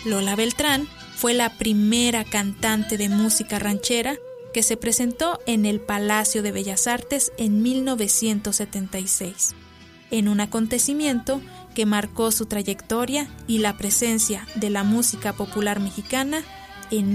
Lola Beltrán fue la primera cantante de música ranchera que se presentó en el Palacio de Bellas Artes en 1976, en un acontecimiento que marcó su trayectoria y la presencia de la música popular mexicana en